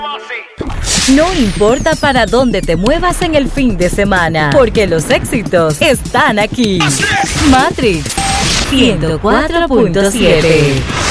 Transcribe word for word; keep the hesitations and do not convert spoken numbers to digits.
No importa para dónde te muevas en el fin de semana, porque los éxitos están aquí. Matrix ciento cuatro punto siete.